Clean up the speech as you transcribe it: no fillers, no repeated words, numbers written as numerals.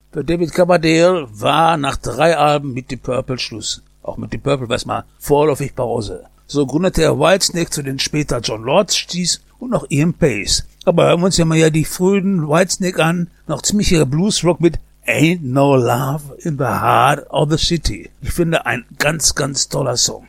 Für David Coverdale war nach 3 Alben mit Deep Purple Schluss. Auch mit Deep Purple war es mal vorläufig Pause. So gründete er Whitesnake, zu denen später John Lord stieß und noch Ian Pace. Aber hören wir uns ja mal die frühen Whitesnake an. Noch ziemlicher Bluesrock mit Ain't No Love in the Heart of the City. Ich finde, ein ganz, ganz toller Song.